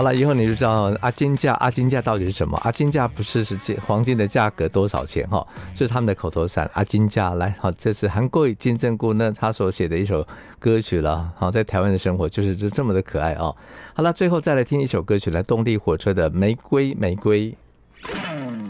好了，以后你就知道阿金价，阿金价到底是什么？阿金价不是黄金的价格多少钱哈，是他们的口头禅阿金价。来，好，这是韩国瑜金正菇呢他所写的一首歌曲了。好，在台湾的生活就是这么的可爱哦。好了，最后再来听一首歌曲，来动力火车的《玫瑰玫瑰》。